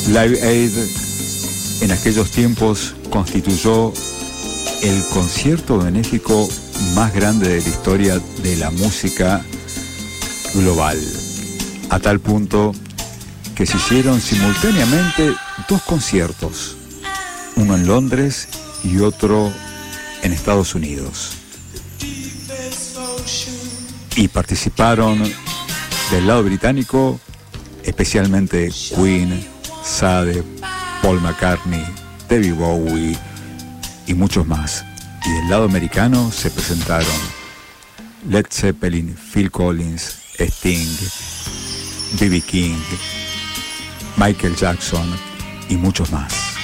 Live Aid en aquellos tiempos constituyó el concierto benéfico más grande de la historia de la música global, a tal punto que se hicieron simultáneamente dos conciertos, uno en Londres y otro en Estados Unidos, y participaron del lado británico especialmente Queen, Sade, Paul McCartney, David Bowie y muchos más. Y del lado americano se presentaron Led Zeppelin, Phil Collins, Sting, B.B. King, Michael Jackson y muchos más.